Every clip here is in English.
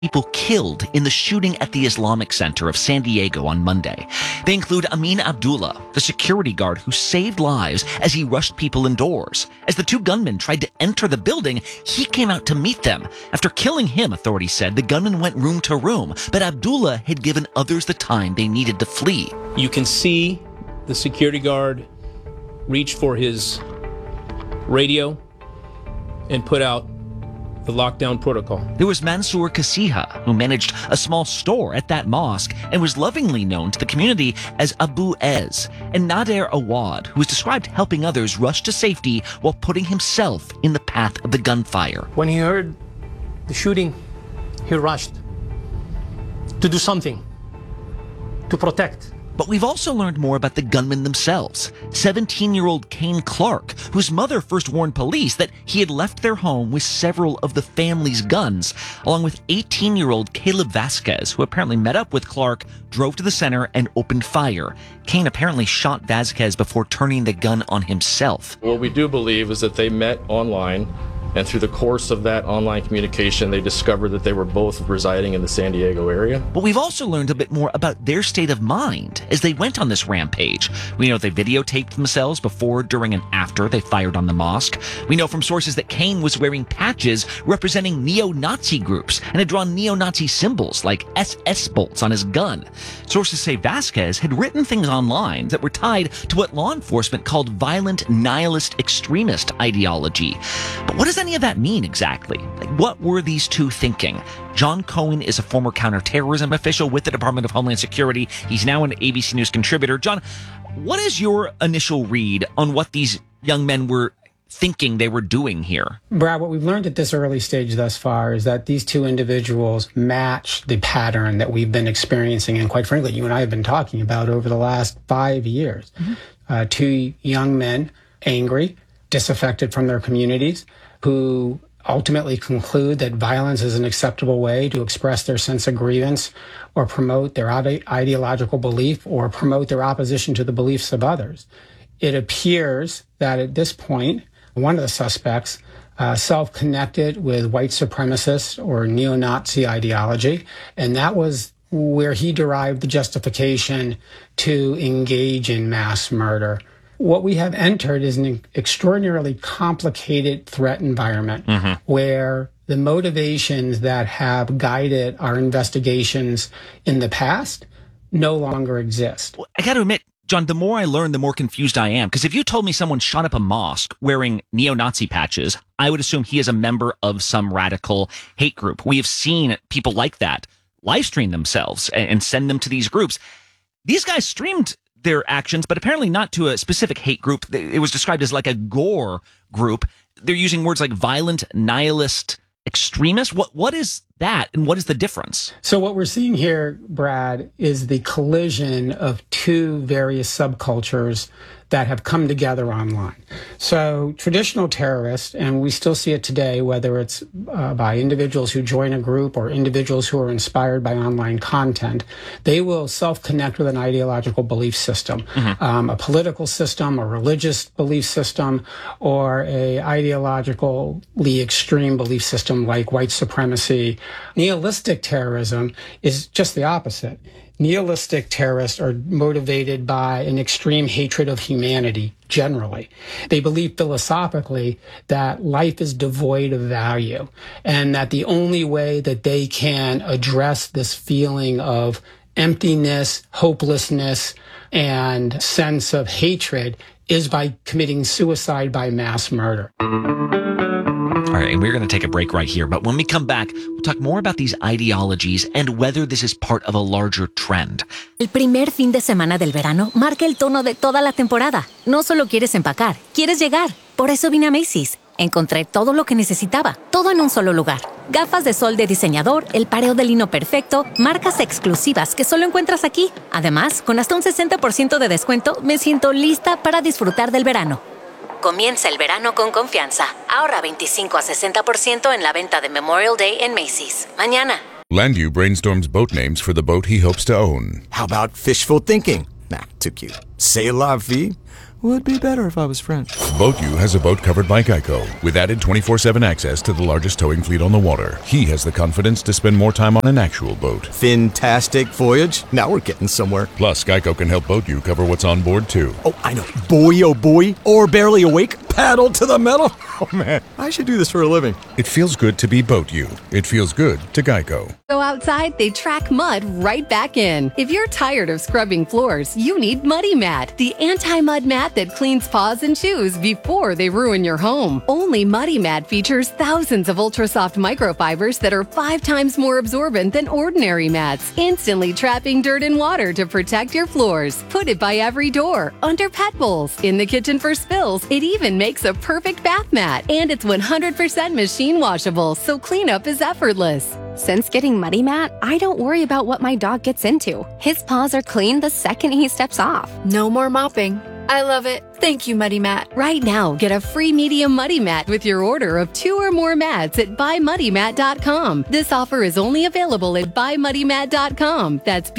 people killed in the shooting at the Islamic Center of San Diego on Monday. They include Amin Abdullah, the security guard who saved lives as he rushed people indoors. As the two gunmen tried to enter the building, he came out to meet them. After killing him, authorities said, the gunman went room to room, but Abdullah had given others the time they needed to flee. You can see the security guard reach for his radio and put out the lockdown protocol. There was Mansour Kasiha, who managed a small store at that mosque and was lovingly known to the community as Abu Ez, and Nader Awad, who was described helping others rush to safety while putting himself in the path of the gunfire. When he heard the shooting, he rushed to do something, to protect. But we've also learned more about the gunmen themselves. 17-year-old Kane Clark, whose mother first warned police that he had left their home with several of the family's guns, along with 18-year-old Caleb Vasquez, who apparently met up with Clark, drove to the center, and opened fire. Kane apparently shot Vasquez before turning the gun on himself. What we do believe is that they met online, and through the course of that online communication, they discovered that they were both residing in the San Diego area. But we've also learned a bit more about their state of mind as they went on this rampage. We know they videotaped themselves before, during, and after they fired on the mosque. We know from sources that Kane was wearing patches representing neo-Nazi groups and had drawn neo-Nazi symbols like SS bolts on his gun. Sources say Vasquez had written things online that were tied to what law enforcement called violent nihilist extremist ideology. But what does any of that mean exactly? Like, what were these two thinking? John Cohen is a former counterterrorism official with the Department of Homeland Security. He's now an ABC News contributor. John, what is your initial read on what these young men were thinking they were doing here? Brad, what we've learned at this early stage thus far is that these two individuals match the pattern that we've been experiencing, and quite frankly, you and I have been talking about over the last 5 years. Two young men, angry, disaffected from their communities, who ultimately conclude that violence is an acceptable way to express their sense of grievance or promote their ideological belief or promote their opposition to the beliefs of others. It appears that at this point, one of the suspects self-connected with white supremacist or neo-Nazi ideology, and that was where he derived the justification to engage in mass murder. What we have entered is an extraordinarily complicated threat environment where the motivations that have guided our investigations in the past no longer exist. I got to admit, John, the more I learn, the more confused I am. Because if you told me someone shot up a mosque wearing neo-Nazi patches, I would assume he is a member of some radical hate group. We have seen people like that live stream themselves and send them to these groups. These guys streamed their actions, but apparently not to a specific hate group. It was described as like a gore group. They're using words like violent, nihilist, extremist. What is that, and what is the difference? So what we're seeing here, Brad, is the collision of two various subcultures that have come together online. So traditional terrorists, and we still see it today, whether it's by individuals who join a group or individuals who are inspired by online content, they will self-connect with an ideological belief system, a political system, a religious belief system, or a ideologically extreme belief system like white supremacy. Nihilistic terrorism is just the opposite. Nihilistic terrorists are motivated by an extreme hatred of humanity, generally. They believe philosophically that life is devoid of value, and that the only way that they can address this feeling of emptiness, hopelessness, and sense of hatred is by committing suicide by mass murder. All right, and we're going to take a break right here. But when we come back, we'll talk more about these ideologies and whether this is part of a larger trend. El primer fin de semana del verano marca el tono de toda la temporada. No solo quieres empacar, quieres llegar. Por eso vine a Macy's. Encontré todo lo que necesitaba, todo en un solo lugar. Gafas de sol de diseñador, el pareo de lino perfecto, marcas exclusivas que solo encuentras aquí. Además, con hasta un 60% de descuento, me siento lista para disfrutar del verano. Comienza el verano con confianza. Ahorra 25 a 60% en la venta de Memorial Day en Macy's. Mañana. Landu brainstorms boat names for the boat he hopes to own. How about fishful thinking? Nah, too cute. C'est la vie. Would be better if I was French. Boat U has a boat covered by Geico, with added 24/7 access to the largest towing fleet on the water. He has the confidence to spend more time on an actual boat. Fantastic voyage. Now we're getting somewhere. Plus, Geico can help Boat U cover what's on board, too. Oh, I know. Boy, oh boy. Or barely awake. Paddle to the metal. Oh, man. I should do this for a living. It feels good to be Boat U. It feels good to Geico. Go outside, they track mud right back in. If you're tired of scrubbing floors, you need Muddy Mat, the anti-mud mat that cleans paws and shoes before they ruin your home. Only Muddy Mat features thousands of ultra-soft microfibers that are 5 times more absorbent than ordinary mats, instantly trapping dirt and water to protect your floors. Put it by every door, under pet bowls, in the kitchen for spills. It even makes a perfect bath mat. And it's 100% machine washable, so cleanup is effortless. Since getting Muddy Mat, I don't worry about what my dog gets into. His paws are clean the second he steps off. No more mopping. I love it. Thank you, Muddy Mat. Right now, get a free medium Muddy Mat with your order of 2 or more mats at buymuddymat.com. This offer is only available at buymuddymat.com. That's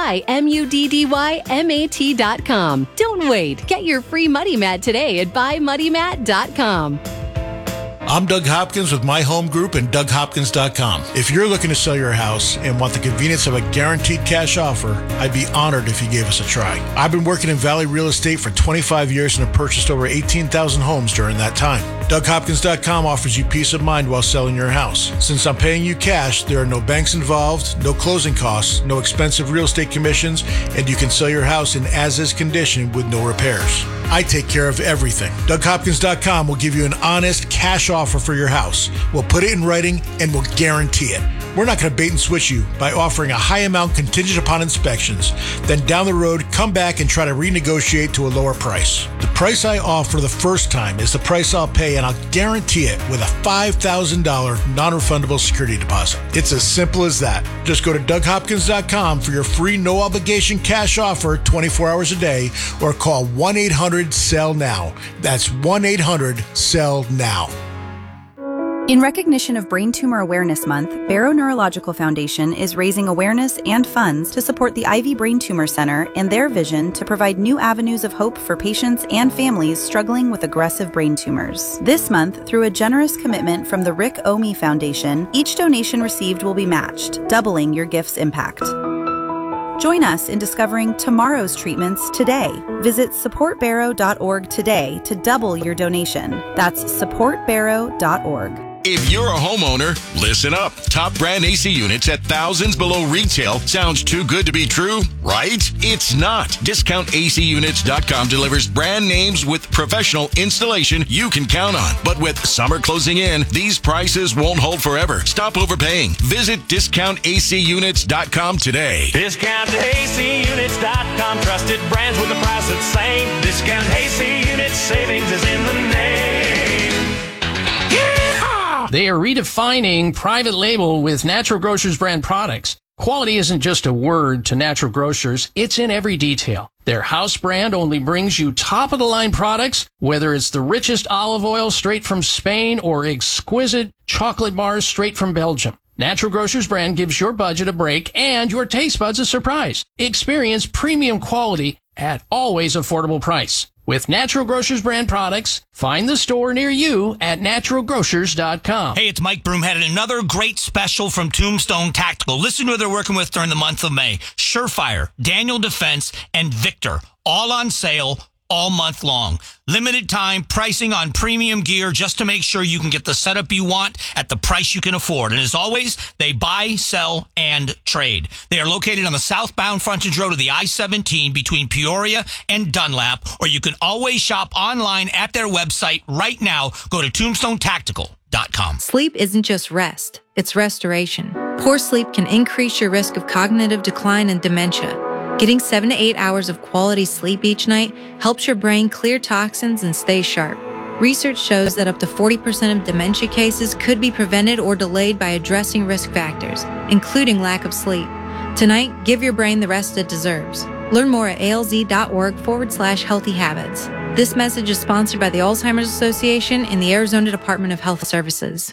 BUYMUDDYMAT.com. Don't wait. Get your free Muddy Mat today at buymuddymat.com. I'm Doug Hopkins with My Home Group and DougHopkins.com. If you're looking to sell your house and want the convenience of a guaranteed cash offer, I'd be honored if you gave us a try. I've been working in Valley Real Estate for 25 years and have purchased over 18,000 homes during that time. DougHopkins.com offers you peace of mind while selling your house. Since I'm paying you cash, there are no banks involved, no closing costs, no expensive real estate commissions, and you can sell your house in as-is condition with no repairs. I take care of everything. DougHopkins.com will give you an honest cash offer for your house. We'll put it in writing and we'll guarantee it. We're not going to bait and switch you by offering a high amount contingent upon inspections. Then down the road, come back and try to renegotiate to a lower price. The price I offer the first time is the price I'll pay, and I'll guarantee it with a $5,000 non-refundable security deposit. It's as simple as that. Just go to DougHopkins.com for your free no-obligation cash offer 24 hours a day, or call 1-800-SELL-NOW. That's 1-800-SELL-NOW. In recognition of Brain Tumor Awareness Month, Barrow Neurological Foundation is raising awareness and funds to support the Ivy Brain Tumor Center and their vision to provide new avenues of hope for patients and families struggling with aggressive brain tumors. This month, through a generous commitment from the Rick Omi Foundation, each donation received will be matched, doubling your gift's impact. Join us in discovering tomorrow's treatments today. Visit supportbarrow.org today to double your donation. That's supportbarrow.org. If you're a homeowner, listen up. Top brand AC units at thousands below retail. Sounds too good to be true, right? It's not. DiscountACUnits.com delivers brand names with professional installation you can count on. But with summer closing in, these prices won't hold forever. Stop overpaying. Visit DiscountACUnits.com today. DiscountACUnits.com. Trusted brands with the price that's same. Discount AC Units. Savings is in the name. They are redefining private label with Natural Grocers brand products. Quality isn't just a word to Natural Grocers, it's in every detail. Their house brand only brings you top-of-the-line products, whether it's the richest olive oil straight from Spain or exquisite chocolate bars straight from Belgium. Natural Grocers brand gives your budget a break and your taste buds a surprise. Experience premium quality at always affordable price. With Natural Grocers brand products, find the store near you at naturalgrocers.com. Hey, it's Mike Broomhead and another great special from Tombstone Tactical. Listen to who they're working with during the month of May. Surefire, Daniel Defense, and Victor, all on sale all month long. Limited time pricing on premium gear just to make sure you can get the setup you want at the price you can afford. And as always, they buy, sell, and trade. They are located on the southbound frontage road of the I-17 between Peoria and Dunlap, or you can always shop online at their website right now. Go to tombstonetactical.com. Sleep isn't just rest, it's restoration. Poor sleep can increase your risk of cognitive decline and dementia. Getting 7 to 8 hours of quality sleep each night helps your brain clear toxins and stay sharp. Research shows that up to 40% of dementia cases could be prevented or delayed by addressing risk factors, including lack of sleep. Tonight, give your brain the rest it deserves. Learn more at alz.org/healthy habits. This message is sponsored by the Alzheimer's Association and the Arizona Department of Health Services.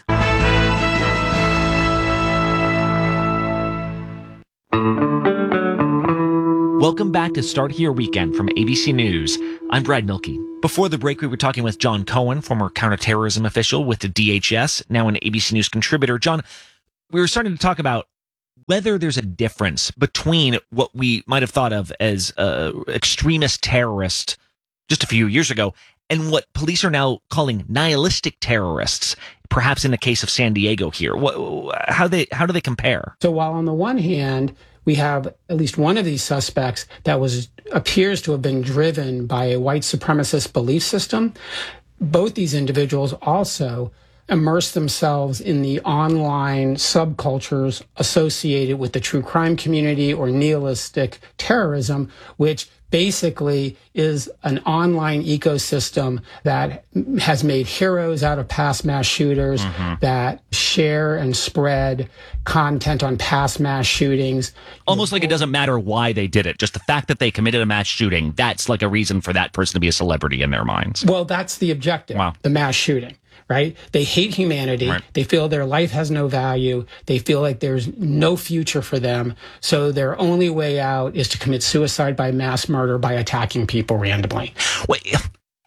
Welcome back to Start Here Weekend from ABC News. I'm Brad Milkey. Before the break, we were talking with John Cohen, former counterterrorism official with the DHS, now an ABC News contributor. John, we were starting to talk about whether there's a difference between what we might have thought of as extremist terrorist just a few years ago and what police are now calling nihilistic terrorists, perhaps in the case of San Diego here. How do they compare? So while on the one hand, we have at least one of these suspects that appears to have been driven by a white supremacist belief system, both these individuals also immerse themselves in the online subcultures associated with the true crime community or nihilistic terrorism, which basically is an online ecosystem that has made heroes out of past mass shooters that share and spread content on past mass shootings. Almost like it doesn't matter why they did it. Just the fact that they committed a mass shooting, that's like a reason for that person to be a celebrity in their minds. Well, that's the objective, the mass shooting. Right? They hate humanity. Right. They feel their life has no value. They feel like there's no future for them. So their only way out is to commit suicide by mass murder by attacking people randomly. Wait,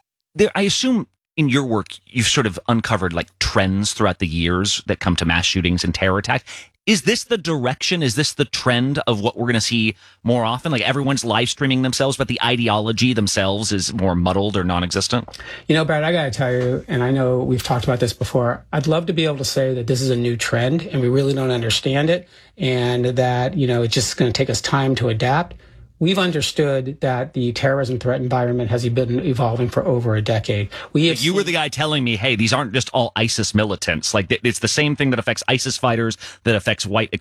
I assume in your work, you've sort of uncovered like trends throughout the years that come to mass shootings and terror attacks. Is this the direction? Is this the trend of what we're going to see more often? Like everyone's live streaming themselves, but the ideology themselves is more muddled or non-existent? You know, Brad, I got to tell you, and I know we've talked about this before, I'd love to be able to say that this is a new trend and we really don't understand it and that, you know, it's just going to take us time to adapt. We've understood that the terrorism threat environment has been evolving for over a decade. You were the guy telling me, hey, these aren't just all ISIS militants. Like it's the same thing that affects ISIS fighters, that affects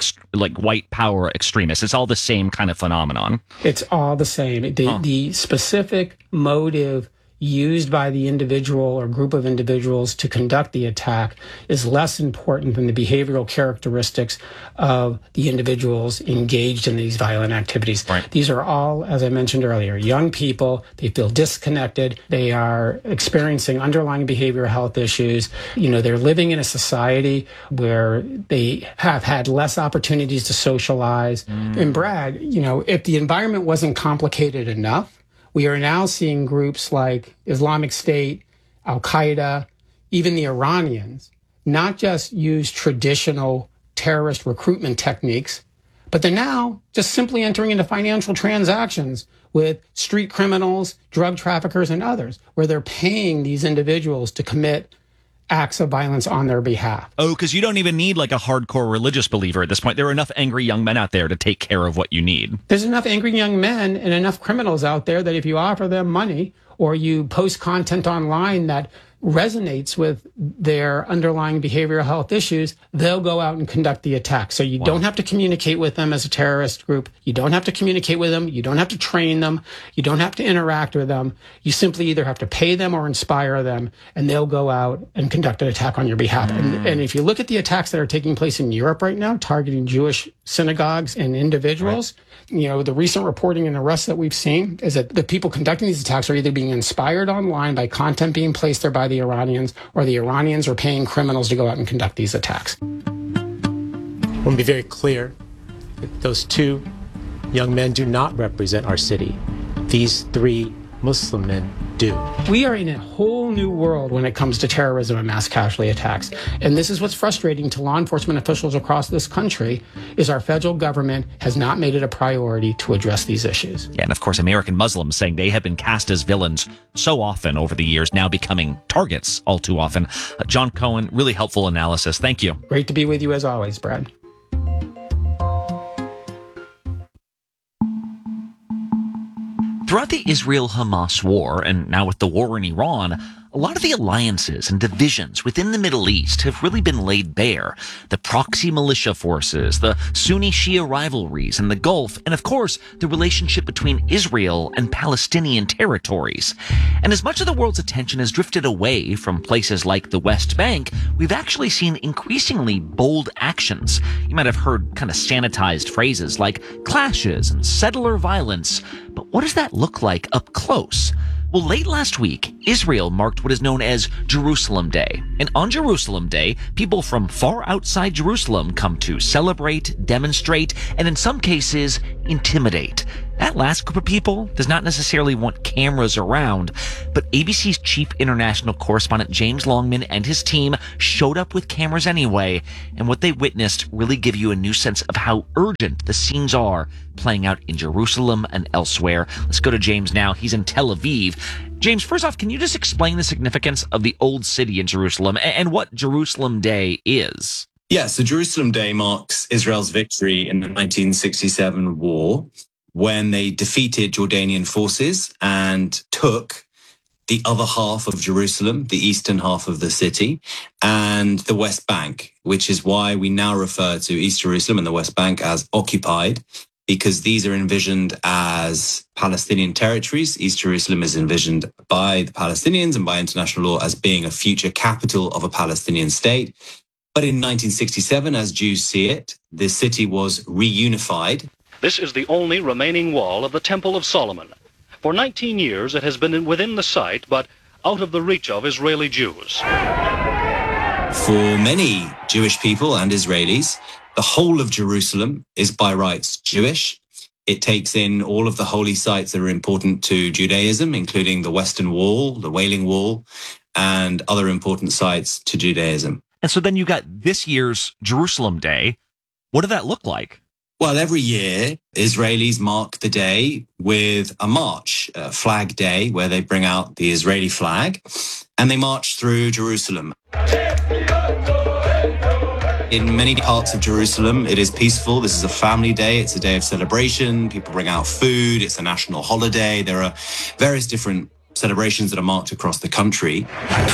white power extremists. It's all the same kind of phenomenon. It's all the same. The specific motive used by the individual or group of individuals to conduct the attack is less important than the behavioral characteristics of the individuals engaged in these violent activities. Right. These are all, as I mentioned earlier, young people. They feel disconnected. They are experiencing underlying behavioral health issues. You know, they're living in a society where they have had less opportunities to socialize. And Brad, you know, if the environment wasn't complicated enough, we are now seeing groups like Islamic State, Al-Qaeda, even the Iranians, not just use traditional terrorist recruitment techniques, but they're now just simply entering into financial transactions with street criminals, drug traffickers, and others, where they're paying these individuals to commit acts of violence on their behalf. Oh, because you don't even need like a hardcore religious believer at this point. There are enough angry young men out there to take care of what you need. There's enough angry young men and enough criminals out there that if you offer them money or you post content online that resonates with their underlying behavioral health issues, they'll go out and conduct the attack. So you don't have to communicate with them as a terrorist group. You don't have to communicate with them. You don't have to train them. You don't have to interact with them. You simply either have to pay them or inspire them, and they'll go out and conduct an attack on your behalf. And if you look at the attacks that are taking place in Europe right now, targeting Jewish synagogues and individuals, you know, the recent reporting and arrests that we've seen is that the people conducting these attacks are either being inspired online by content being placed there by the Iranians, or the Iranians are paying criminals to go out and conduct these attacks. I want to be very clear that those two young men do not represent our city. These three Muslim men do. We are in a whole new world when it comes to terrorism and mass casualty attacks. And this is what's frustrating to law enforcement officials across this country, is our federal government has not made it a priority to address these issues. Yeah, and of course, American Muslims saying they have been cast as villains so often over the years, now becoming targets all too often. John Cohen, really helpful analysis. Thank you. Great to be with you as always, Brad. Throughout the Israel-Hamas war, and now with the war in Iran, a lot of the alliances and divisions within the Middle East have really been laid bare. The proxy militia forces, the Sunni-Shia rivalries in the Gulf, and of course, the relationship between Israel and Palestinian territories. And as much of the world's attention has drifted away from places like the West Bank, we've actually seen increasingly bold actions. You might have heard kind of sanitized phrases like clashes and settler violence, but what does that look like up close? Well, late last week, Israel marked what is known as Jerusalem Day. And on Jerusalem Day, people from far outside Jerusalem come to celebrate, demonstrate, and in some cases, intimidate. That last group of people does not necessarily want cameras around, but ABC's chief international correspondent James Longman and his team showed up with cameras anyway, and what they witnessed really give you a new sense of how urgent the scenes are playing out in Jerusalem and elsewhere. Let's go to James now. He's in Tel Aviv. James, first off, can you just explain the significance of the Old City in Jerusalem and what Jerusalem Day is? Yeah, so Jerusalem Day marks Israel's victory in the 1967 war, when they defeated Jordanian forces and took the other half of Jerusalem, the eastern half of the city, and the West Bank, which is why we now refer to East Jerusalem and the West Bank as occupied, because these are envisioned as Palestinian territories. East Jerusalem is envisioned by the Palestinians and by international law as being a future capital of a Palestinian state. But in 1967, as Jews see it, the city was reunified. This is the only remaining wall of the Temple of Solomon. For 19 years, it has been within the site, but out of the reach of Israeli Jews. For many Jewish people and Israelis, the whole of Jerusalem is by rights Jewish. It takes in all of the holy sites that are important to Judaism, including the Western Wall, the Wailing Wall, and other important sites to Judaism. And so then you got this year's Jerusalem Day. What did that look like? Well, every year, Israelis mark the day with a march, Flag Day, where they bring out the Israeli flag, and they march through Jerusalem. In many parts of Jerusalem, it is peaceful. This is a family day. It's a day of celebration. People bring out food. It's a national holiday. There are various different celebrations that are marked across the country.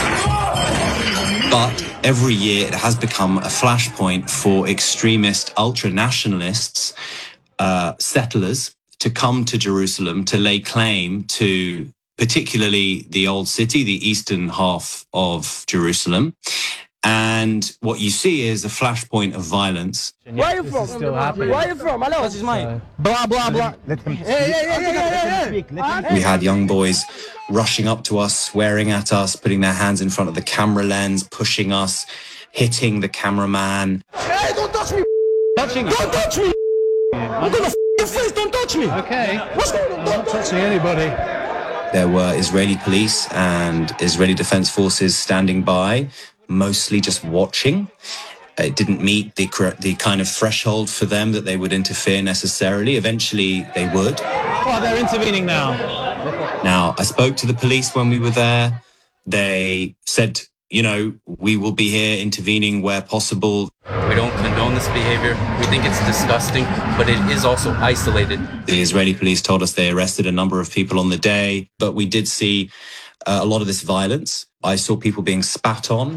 But every year it has become a flashpoint for extremist ultra-nationalists, settlers, to come to Jerusalem to lay claim to particularly the Old City, the eastern half of Jerusalem. And what you see is a flashpoint of violence. Where are you from? Where are you from? Hello. What's his name? Blah, blah, blah. Hey. We had young boys rushing up to us, swearing at us, putting their hands in front of the camera lens, pushing us, hitting the cameraman. Hey, don't touch me. Touching you. Don't touch me. I'm gonna f*** your face. Don't touch me. Okay. What's going on? I'm not touching anybody. There were Israeli police and Israeli Defense Forces standing by, mostly just watching. It didn't meet the kind of threshold for them that they would interfere necessarily. Eventually, they would. Oh, they're intervening now. Now, I spoke to the police when we were there. They said, you know, we will be here intervening where possible. We don't condone this behavior. We think it's disgusting, but it is also isolated. The Israeli police told us they arrested a number of people on the day, but we did see a lot of this violence. I saw people being spat on.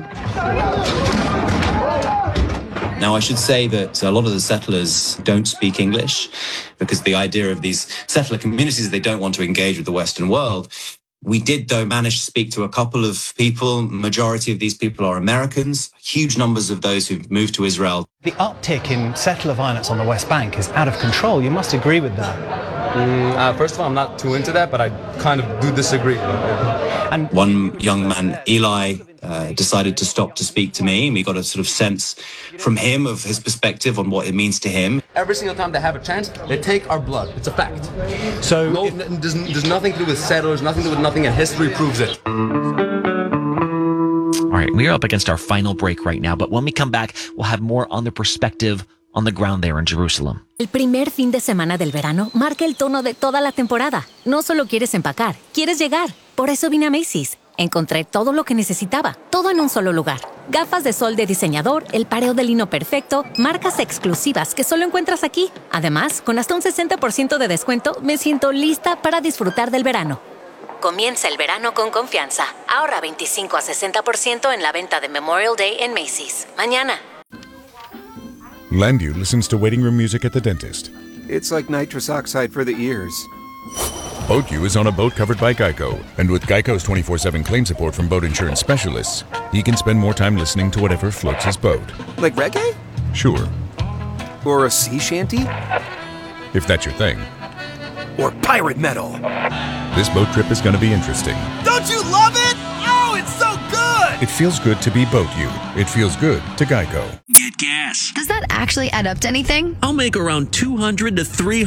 Now, I should say that a lot of the settlers don't speak English because the idea of these settler communities is they don't want to engage with the Western world. We did, though, manage to speak to a couple of people. Majority of these people are Americans, huge numbers of those who've moved to Israel. The uptick in settler violence on the West Bank is out of control. You must agree with that. First of all, I'm not too into that, but I kind of do disagree. And one young man, Eli, decided to stop to speak to me, and we got a sort of sense from him of his perspective on what it means to him. Every single time they have a chance, they take our blood. It's a fact. So there's nothing to do with settlers, nothing to do with nothing, and history proves it. All right, we are up against our final break right now, but when we come back, we'll have more on the perspective on the ground there in Jerusalem. El primer fin de semana del verano marca el tono de toda la temporada. No solo quieres empacar, quieres llegar. Por eso vine a Macy's. Encontré todo lo que necesitaba, todo en un solo lugar. Gafas de sol de diseñador, el pareo de lino perfecto, marcas exclusivas que solo encuentras aquí. Además, con hasta un 60% de descuento, me siento lista para disfrutar del verano. Comienza el verano con confianza. Ahorra 25 a 60% en la venta de Memorial Day en Macy's. Mañana. Landu listens to waiting room music at the dentist. It's like nitrous oxide for the ears. BoatU is on a boat covered by Geico, and with Geico's 24/7 claim support from boat insurance specialists, he can spend more time listening to whatever floats his boat. Like reggae? Sure. Or a sea shanty? If that's your thing. Or pirate metal? This boat trip is going to be interesting. Don't you love it? Oh, it's so good! It feels good to be BoatU. It feels good to Geico. Get gas gas. Does that actually add up to anything? I'll make around $200 to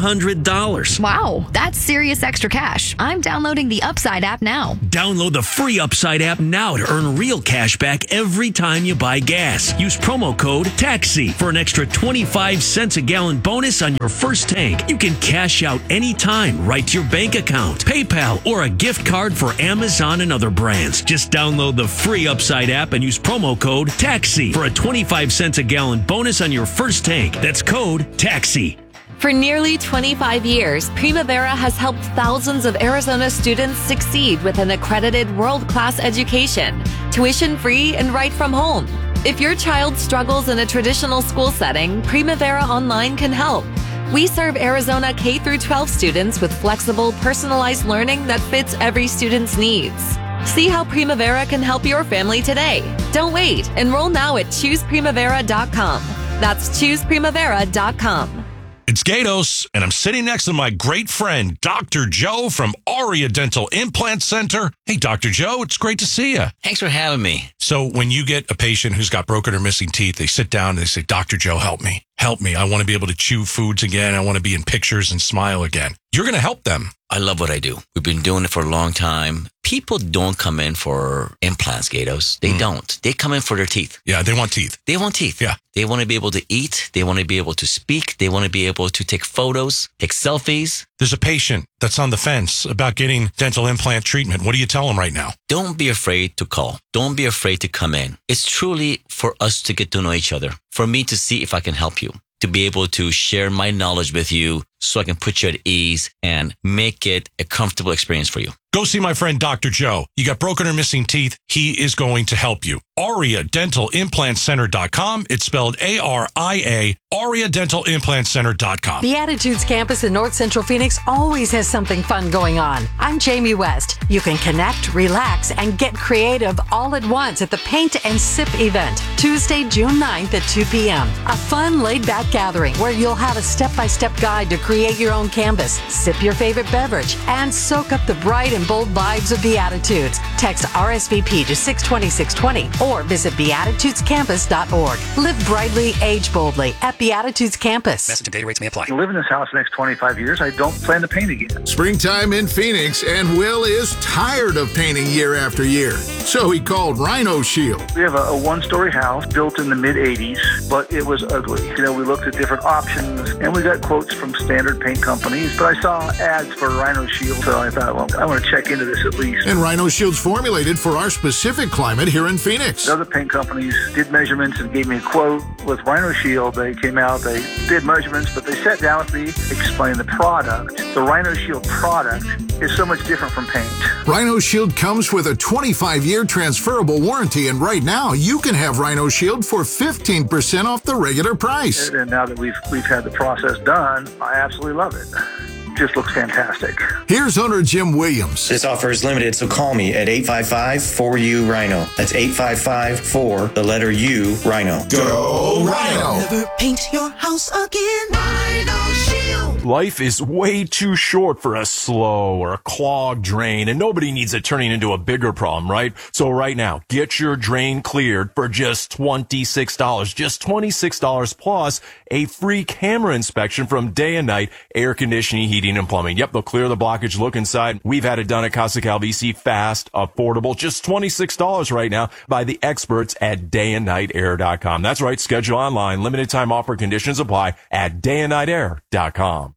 $300. Wow, that's serious extra cash. I'm downloading the Upside app now. Download the free Upside app now to earn real cash back every time you buy gas. Use promo code TAXI for an extra 25 cents a gallon bonus on your first tank. You can cash out anytime right to your bank account, PayPal, or a gift card for Amazon and other brands. Just download the free Upside app and use promo code TAXI for a 25 cents a gallon bonus on your first tank. That's code TAXI. For nearly 25 years, Primavera has helped thousands of Arizona students succeed with an accredited world-class education, tuition-free and right from home. If your child struggles in a traditional school setting, Primavera Online can help. We serve Arizona K-12 students with flexible, personalized learning that fits every student's needs. See how Primavera can help your family today. Don't wait. Enroll now at ChoosePrimavera.com. That's ChoosePrimavera.com. It's Gatos, and I'm sitting next to my great friend, Dr. Joe from Auria Dental Implant Center. Hey, Dr. Joe, it's great to see you. Thanks for having me. So when you get a patient who's got broken or missing teeth, they sit down and they say, Dr. Joe, help me. Help me. I want to be able to chew foods again. I want to be in pictures and smile again. You're going to help them. I love what I do. We've been doing it for a long time. People don't come in for implants, Gatos. They don't. They come in for their teeth. Yeah, they want teeth. They want teeth. Yeah. They want to be able to eat. They want to be able to speak. They want to be able to take photos, take selfies. There's a patient that's on the fence about getting dental implant treatment. What do you tell them right now? Don't be afraid to call. Don't be afraid to come in. It's truly for us to get to know each other, for me to see if I can help you, to be able to share my knowledge with you so I can put you at ease and make it a comfortable experience for you. Go see my friend Dr. Joe. You got broken or missing teeth, he is going to help you. AuriaDentalImplantCenter.com. It's spelled A-R-I-A, AuriaDentalImplantCenter.com. Beatitudes campus in North Central Phoenix always has something fun going on. I'm Jamie West. You can connect, relax, and get creative all at once at the Paint and Sip event, Tuesday, June 9th at 2 p.m. A fun, laid-back gathering where you'll have a step-by-step guide to create your own canvas, sip your favorite beverage, and soak up the bright and bold vibes of Beatitudes. Text RSVP to 620-620 or visit BeatitudesCampus.org. Live brightly, age boldly at Beatitudes Campus. Message and data rates may apply. I live in this house the next 25 years. I don't plan to paint again. Springtime in Phoenix, and Will is tired of painting year after year. So he called Rhino Shield. We have a one-story house built in the mid-'80s, but it was ugly. You know, we looked at different options, and we got quotes from standard paint companies, but I saw ads for Rhino Shield, so I thought, well, I want to check into this at least. And Rhino Shield's formulated for our specific climate here in Phoenix. The other paint companies did measurements and gave me a quote. With Rhino Shield, they came out, they did measurements, but they sat down with me, explained the product. The Rhino Shield product is so much different from paint. Rhino Shield comes with a 25-year transferable warranty, and right now you can have Rhino Shield for 15% off the regular price. And now that we've had the process done, I absolutely love it. Just looks fantastic. Here's owner Jim Williams. This offer is limited, so call me at 855-4U-RHINO. That's 855-4, the letter U, Rhino. Go Rhino! Never paint your house again. Rhino Shield. Life is way too short for a slow or a clogged drain, and nobody needs it turning into a bigger problem, right? So right now, get your drain cleared for just $26. Just $26 plus a free camera inspection from Day and Night Air Conditioning, Heating, and Plumbing. Yep, they'll clear the blockage, look inside. We've had it done at Casa Calvisi, fast, affordable, just $26 right now by the experts at dayandnightair.com. That's right, schedule online, limited time offer, conditions apply at dayandnightair.com.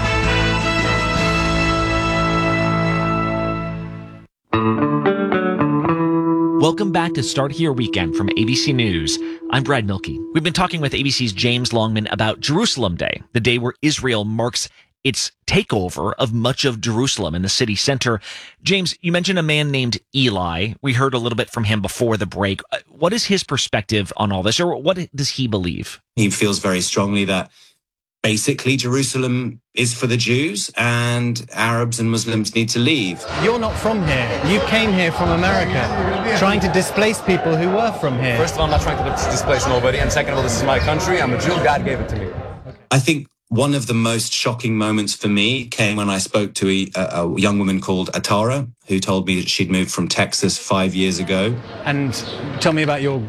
Welcome back to Start Here Weekend from ABC News. I'm Brad Milkey. We've been talking with ABC's James Longman about Jerusalem Day, the day where Israel marks its takeover of much of Jerusalem in the city center. James, you mentioned a man named Eli. We heard a little bit from him before the break. What is his perspective on all this, or what does he believe? He feels very strongly that basically Jerusalem is for the Jews and Arabs and Muslims need to leave. You're not from here. You came here from America, trying to displace people who were from here. First of all, I'm not trying to displace nobody, and second of all, this is my country. I'm a Jew. God gave it to me. Okay. I think one of the most shocking moments for me came when I spoke to a young woman called Atara, who told me that she'd moved from Texas 5 years ago. And tell me about your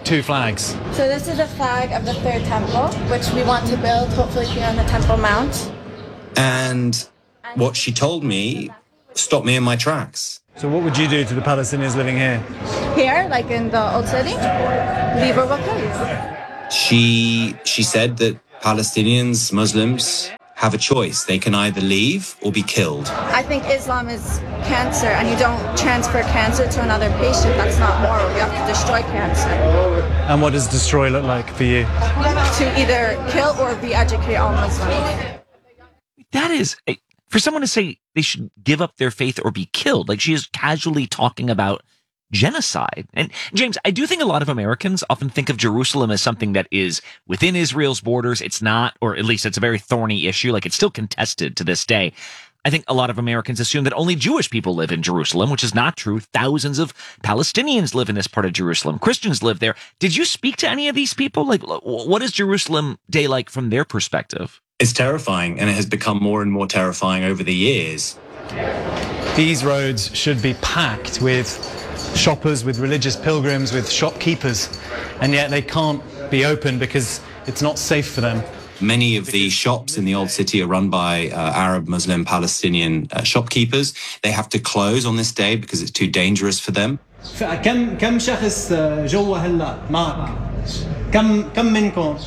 two flags. So this is a flag of the third temple, which we want to build, hopefully here on the Temple Mount. And what she told me stopped me in my tracks. So what would you do to the Palestinians living here? Here, like in the Old City, leave or we'll kill you. She said that Palestinians, Muslims, have a choice. They can either leave or be killed. I think Islam is cancer, and you don't transfer cancer to another patient. That's not moral. You have to destroy cancer. And what does destroy look like for you? To either kill or re-educate all Muslims. That is, for someone to say they should give up their faith or be killed, like she is casually talking about genocide. And James, I do think a lot of Americans often think of Jerusalem as something that is within Israel's borders. It's not, or at least it's a very thorny issue. Like it's still contested to this day. I think a lot of Americans assume that only Jewish people live in Jerusalem, which is not true. Thousands of Palestinians live in this part of Jerusalem. Christians live there. Did you speak to any of these people? Like, what is Jerusalem Day like from their perspective? It's terrifying, and it has become more and more terrifying over the years. These roads should be packed with shoppers, with religious pilgrims, with shopkeepers, and yet they can't be open because it's not safe for them. Many of the shops in the Old City are run by Arab, Muslim, Palestinian shopkeepers. They have to close on this day because it's too dangerous for them. كم شخص جوا هلا معك؟ كم منكم؟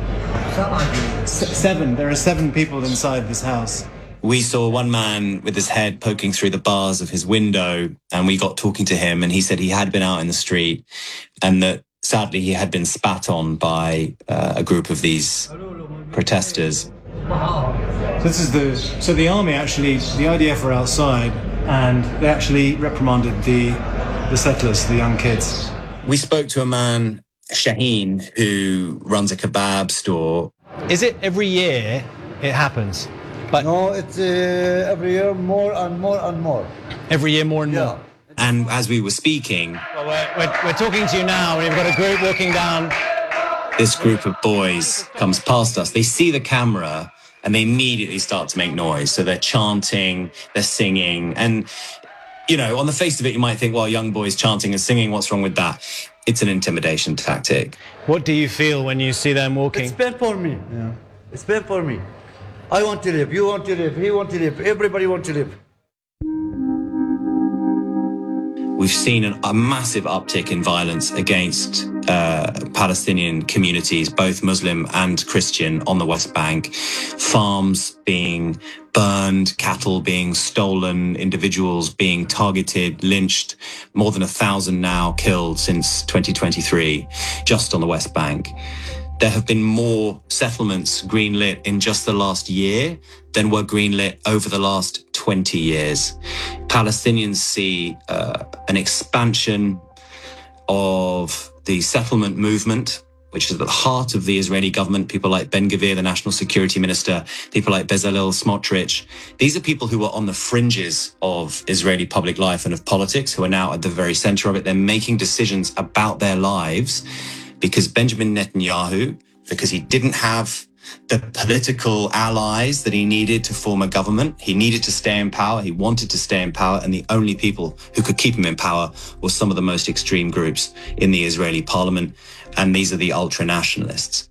7. There are 7 people inside this house. We saw one man with his head poking through the bars of his window, and we got talking to him, and he said he had been out in the street and that sadly he had been spat on by a group of these protesters. So the army actually, the IDF were outside and they actually reprimanded the settlers, the young kids. We spoke to a man, Shaheen, who runs a kebab store. Is it every year it happens? But no, it's every year more and more and more. Every year more and more. And as we were speaking, well, we're talking to you now, and we've got a group walking down. This group of boys comes past us. They see the camera and they immediately start to make noise. So they're chanting, they're singing. And, you know, on the face of it, you might think, well, young boys chanting and singing, what's wrong with that? It's an intimidation tactic. What do you feel when you see them walking? It's bad for me. Yeah. It's bad for me. I want to live, you want to live, he want to live, everybody want to live. We've seen a massive uptick in violence against Palestinian communities, both Muslim and Christian, on the West Bank. Farms being burned, cattle being stolen, individuals being targeted, lynched. More than 1,000 now killed since 2023, just on the West Bank. There have been more settlements greenlit in just the last year than were greenlit over the last 20 years. Palestinians see an expansion of the settlement movement, which is at the heart of the Israeli government. People like Ben-Gvir, the national security minister, people like Bezalel Smotrich. These are people who are on the fringes of Israeli public life and of politics, who are now at the very center of it. They're making decisions about their lives because Benjamin Netanyahu, because he didn't have the political allies that he needed to form a government. He needed to stay in power. He wanted to stay in power. And the only people who could keep him in power were some of the most extreme groups in the Israeli parliament. And these are the ultra-nationalists.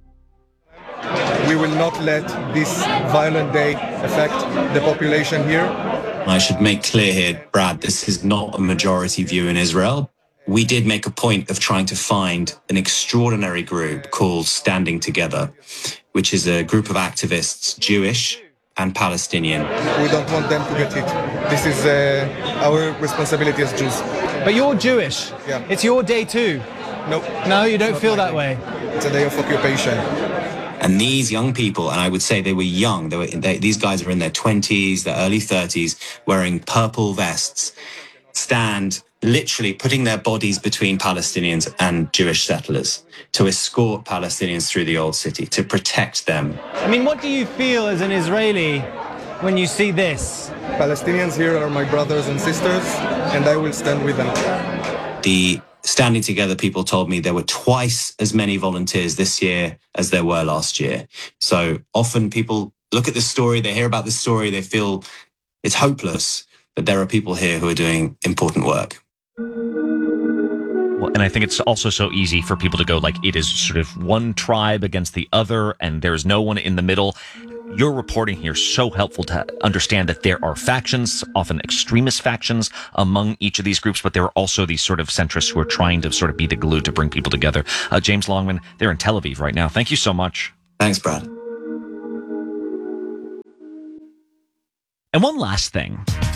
We will not let this violent day affect the population here. I should make clear here, Brad, this is not a majority view in Israel. We did make a point of trying to find an extraordinary group called Standing Together, which is a group of activists, Jewish and Palestinian. We don't want them to get hit. This is our responsibility as Jews. But you're Jewish. Yeah. It's your day too. Nope. No, you don't feel that way. It's a day of occupation. And these young people, and I would say they were young, these guys are in their 20s, their early 30s, wearing purple vests, stand literally putting their bodies between Palestinians and Jewish settlers to escort Palestinians through the Old City, to protect them. I mean, what do you feel as an Israeli when you see this? Palestinians here are my brothers and sisters, and I will stand with them. The Standing Together people told me there were twice as many volunteers this year as there were last year. So often people look at this story, they hear about this story, they feel it's hopeless, but there are people here who are doing important work. Well, and I think it's also so easy for people to go like it is sort of one tribe against the other and there's no one in the middle. Your reporting here is so helpful to understand that there are factions, often extremist factions among each of these groups, but there are also these sort of centrists who are trying to sort of be the glue to bring people together. James Longman, they're in Tel Aviv right now. Thank you so much. Thanks, Brad. And one last thing.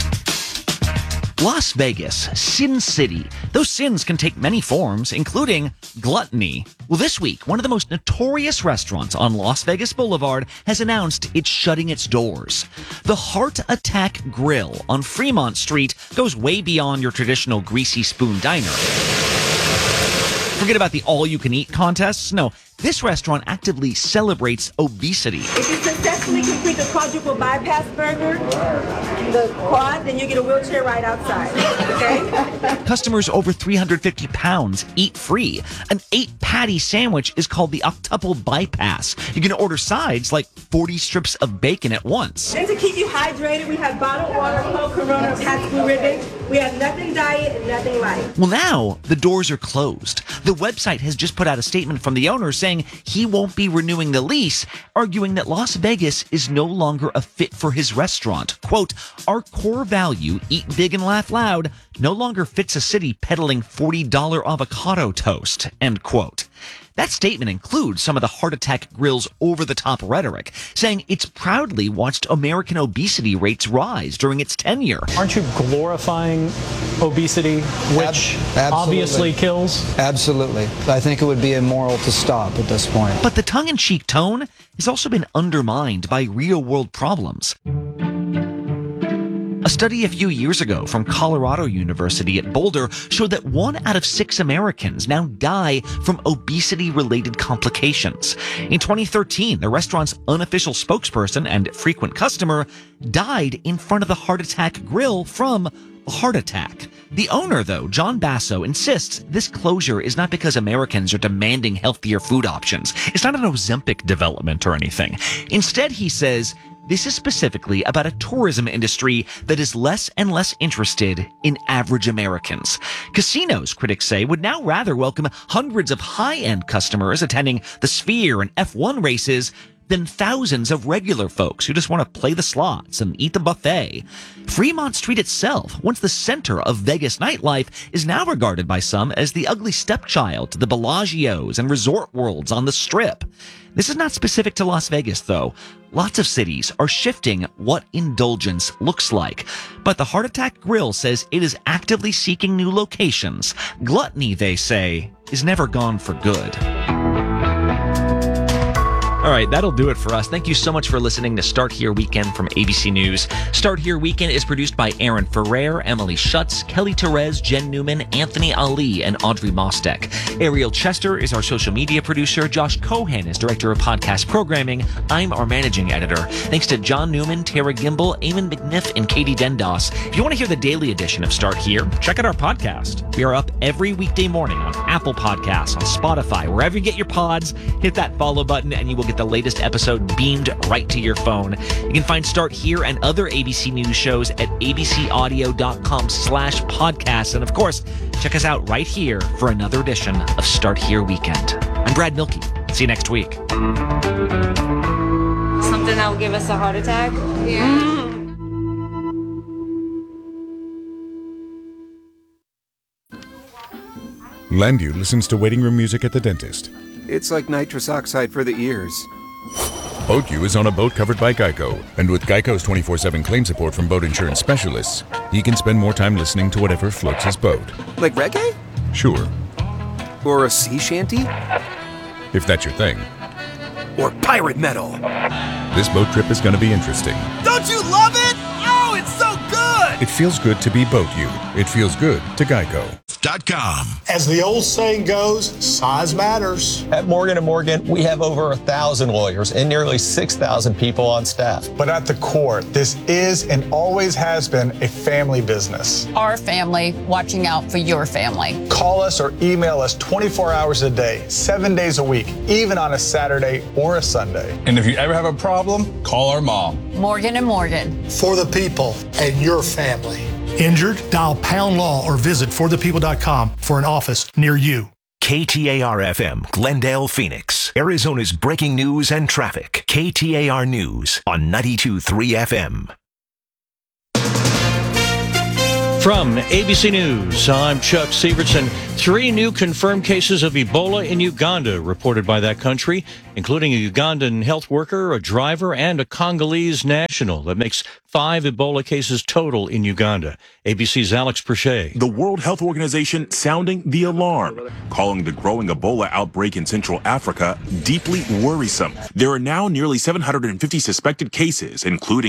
Las Vegas, Sin City. Those sins can take many forms, including gluttony. Well, this week, one of the most notorious restaurants on Las Vegas Boulevard has announced it's shutting its doors. The Heart Attack Grill on Fremont Street goes way beyond your traditional greasy spoon diner. Forget about the all-you-can-eat contests. No, this restaurant actively celebrates obesity. If you successfully complete the quadruple bypass burger, the quad, then you get a wheelchair ride outside, okay? Customers over 350 pounds eat free. An 8-patty sandwich is called the octuple bypass. You can order sides like 40 strips of bacon at once. And to keep you hydrated, we have bottled water, Coke, Corona, Pabst Blue Ribbon. We have nothing diet and nothing light. Well, now the doors are closed. The website has just put out a statement from the owner saying he won't be renewing the lease, arguing that Las Vegas is no longer a fit for his restaurant. Quote, our core value, eat big and laugh loud, no longer fits a city peddling $40 avocado toast, end quote. That statement includes some of the Heart Attack Grill's over-the-top rhetoric, saying it's proudly watched American obesity rates rise during its tenure. Aren't you glorifying obesity, which obviously kills? Absolutely. I think it would be immoral to stop at this point. But the tongue-in-cheek tone has also been undermined by real-world problems. A study a few years ago from Colorado University at Boulder showed that 1 out of 6 Americans now die from obesity-related complications. In 2013, the restaurant's unofficial spokesperson and frequent customer died in front of the Heart Attack Grill from a heart attack. The owner, though, John Basso, insists this closure is not because Americans are demanding healthier food options. It's not an Ozempic development or anything. Instead, he says, this is specifically about a tourism industry that is less and less interested in average Americans. Casinos, critics say, would now rather welcome hundreds of high-end customers attending the Sphere and F1 races than thousands of regular folks who just want to play the slots and eat the buffet. Fremont Street itself, once the center of Vegas nightlife, is now regarded by some as the ugly stepchild to the Bellagios and Resort Worlds on the Strip. This is not specific to Las Vegas, though. Lots of cities are shifting what indulgence looks like. But the Heart Attack Grill says it is actively seeking new locations. Gluttony, they say, is never gone for good. All right, that'll do it for us. Thank you so much for listening to Start Here Weekend from ABC News. Start Here Weekend is produced by Aaron Ferrer, Emily Schutz, Kelly Therese, Jen Newman, Anthony Ali, and Audrey Mostek. Ariel Chester is our social media producer. Josh Cohan is director of podcast programming. I'm our managing editor. Thanks to John Newman, Tara Gimbel, Eamon McNiff, and Katie Dendos. If you want to hear the daily edition of Start Here, check out our podcast. We are up every weekday morning on Apple Podcasts, on Spotify, wherever you get your pods. Hit that follow button and you will get the latest episode beamed right to your phone. You can find Start Here and other ABC News shows at abcaudio.com/podcasts. And of course, check us out right here for another edition of Start Here Weekend. I'm Brad Milkey. See you next week. Something that will give us a heart attack? Yeah. Landu listens to waiting room music at the dentist. It's like nitrous oxide for the ears. BoatU is on a boat covered by Geico, and with Geico's 24/7 claim support from boat insurance specialists, he can spend more time listening to whatever floats his boat. Like reggae? Sure. Or a sea shanty? If that's your thing. Or pirate metal? This boat trip is going to be interesting. Don't you love it? Oh, it's so good! It feels good to be BoatU. It feels good to Geico. As the old saying goes, size matters. At Morgan & Morgan, we have over 1,000 lawyers and nearly 6,000 people on staff. But at the core, this is and always has been a family business. Our family watching out for your family. Call us or email us 24 hours a day, 7 days a week, even on a Saturday or a Sunday. And if you ever have a problem, call our mom. Morgan & Morgan. For the people and your family. Injured? Dial Pound Law or visit forthepeople.com for an office near you. KTAR-FM, Glendale, Phoenix. Arizona's breaking news and traffic. KTAR News on 92.3 FM. From ABC News, I'm Chuck Severson. 3 new confirmed cases of Ebola in Uganda reported by that country, including a Ugandan health worker, a driver, and a Congolese national. That makes 5 Ebola cases total in Uganda. ABC's Alex Perche. The World Health Organization sounding the alarm, calling the growing Ebola outbreak in Central Africa deeply worrisome. There are now nearly 750 suspected cases, including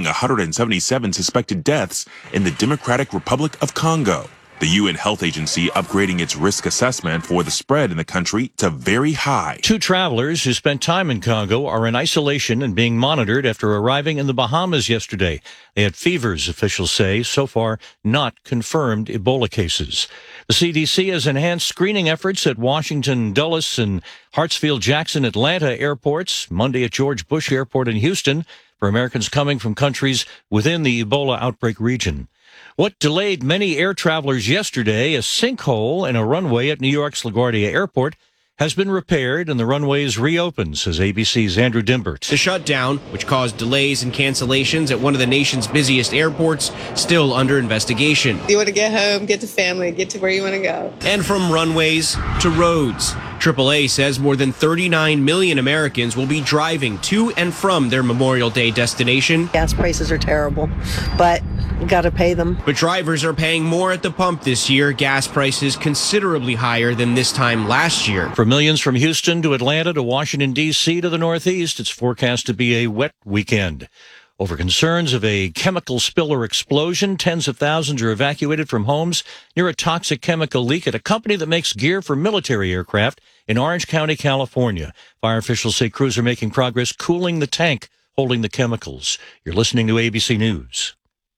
177 suspected deaths in the Democratic Republic of Congo. The UN Health Agency upgrading its risk assessment for the spread in the country to very high. 2 travelers who spent time in Congo are in isolation and being monitored after arriving in the Bahamas yesterday. They had fevers, officials say. So far, not confirmed Ebola cases. The CDC has enhanced screening efforts at Washington Dulles and Hartsfield-Jackson Atlanta airports, Monday at George Bush Airport in Houston, for Americans coming from countries within the Ebola outbreak region. What delayed many air travelers yesterday, a sinkhole in a runway at New York's LaGuardia Airport, has been repaired and the runways reopened, says ABC's Andrew Dimbert. The shutdown, which caused delays and cancellations at one of the nation's busiest airports, still under investigation. You want to get home, get to family, get to where you want to go. And from runways to roads. AAA says more than 39 million Americans will be driving to and from their Memorial Day destination. Gas prices are terrible, but you got to pay them. But drivers are paying more at the pump this year. Gas prices considerably higher than this time last year. For millions from Houston to Atlanta to Washington, D.C. to the Northeast, it's forecast to be a wet weekend. Over concerns of a chemical spill or explosion, tens of thousands are evacuated from homes near a toxic chemical leak at a company that makes gear for military aircraft in Orange County, California. Fire officials say crews are making progress cooling the tank holding the chemicals. You're listening to ABC News.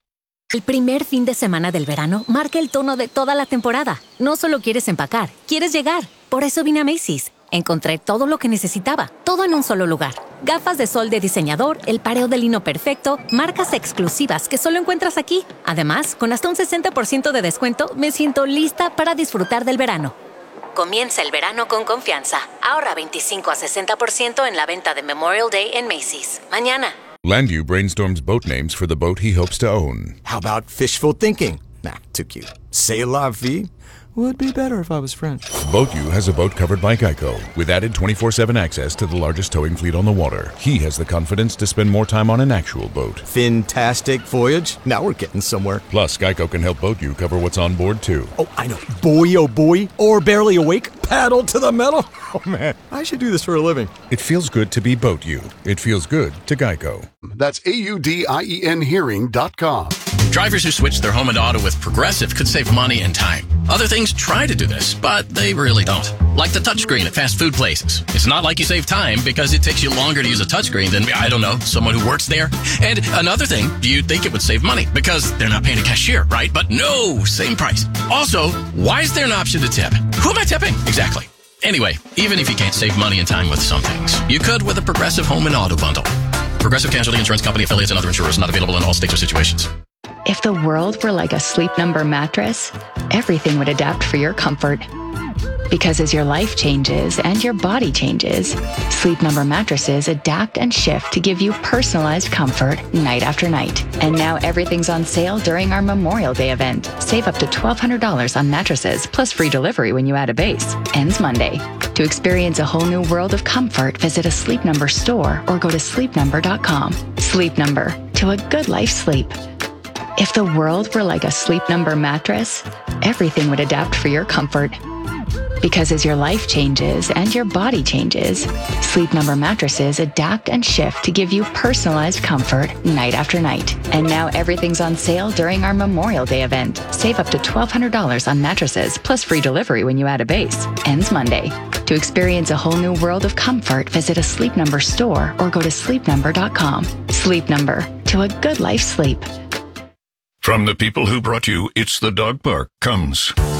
El primer fin de semana del verano marca el tono de toda la temporada. No solo quieres empacar, quieres llegar. Por eso vine a Macy's. Encontré todo lo que necesitaba, todo en un solo lugar. Gafas de sol de diseñador, el pareo de lino perfecto, marcas exclusivas que solo encuentras aquí. Además, con hasta un 60% de descuento, me siento lista para disfrutar del verano. Comienza el verano con confianza. Ahorra 25 a 60% en la venta de Memorial Day en Macy's. Mañana. Landview brainstorms boat names for the boat he hopes to own. How about fishful thinking? Nah, too cute. C'est la vie? Would be better if I was French. BoatU has a boat covered by Geico with added 24/7 access to the largest towing fleet on the water. He has the confidence to spend more time on an actual boat. Fantastic voyage. Now we're getting somewhere. Plus, Geico can help BoatU cover what's on board too. Oh, I know. Boy, oh boy. Or barely awake. Paddle to the metal. Oh man, I should do this for a living. It feels good to be BoatU. It feels good to Geico. That's AUDIENhearing.com. Drivers who switch their home and auto with Progressive could save money and time. Other things try to do this, but they really don't. Like the touchscreen at fast food places. It's not like you save time because it takes you longer to use a touchscreen than, I don't know, someone who works there. And another thing, you'd think it would save money because they're not paying a cashier, right? But no, same price. Also, why is there an option to tip? Who am I tipping? Exactly. Anyway, even if you can't save money and time with some things, you could with a Progressive home and auto bundle. Progressive Casualty Insurance Company, affiliates, and other insurers, not available in all states or situations. If the world were like a Sleep Number mattress, everything would adapt for your comfort. Because as your life changes and your body changes, Sleep Number mattresses adapt and shift to give you personalized comfort night after night. And now everything's on sale during our Memorial Day event. Save up to $1,200 on mattresses, plus free delivery when you add a base. Ends Monday. To experience a whole new world of comfort, visit a Sleep Number store or go to sleepnumber.com. Sleep Number, to a good life sleep. If the world were like a Sleep Number mattress, everything would adapt for your comfort. Because as your life changes and your body changes, Sleep Number mattresses adapt and shift to give you personalized comfort night after night. And now everything's on sale during our Memorial Day event. Save up to $1,200 on mattresses, plus free delivery when you add a base. Ends Monday. To experience a whole new world of comfort, visit a Sleep Number store or go to sleepnumber.com. Sleep Number, to a good life sleep. From the people who brought you It's the Dog Park comes